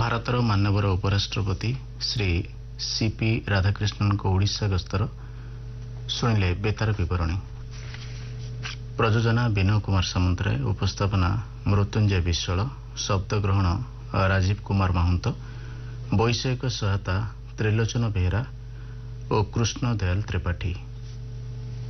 ଭାରତର ମାନ୍ୟବର ଉପରାଷ୍ଟ୍ରପତି ଶ୍ରୀ सीपी राधाकृष्णन को ओडिशा गस्तर शुणिले बेतार विवरणी। प्रयोजना विनय कुमार सामंतराय, उपस्थापना मृत्युंजय विश्वाल, शब्द ग्रहण राजीव कुमार महंत, वैषयिक सहायता त्रिलोचन बेहरा और कृष्ण दयाल त्रिपाठी।